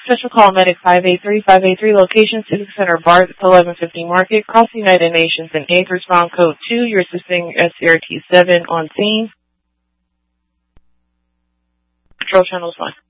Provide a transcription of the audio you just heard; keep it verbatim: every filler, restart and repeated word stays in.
Special Call Medic five eight three, five eight three, location Civic Center, Bart, eleven fifty Market, Cross United Nations, and eighth respond code two. You're assisting S C R T seven on scene. Control channel is fine.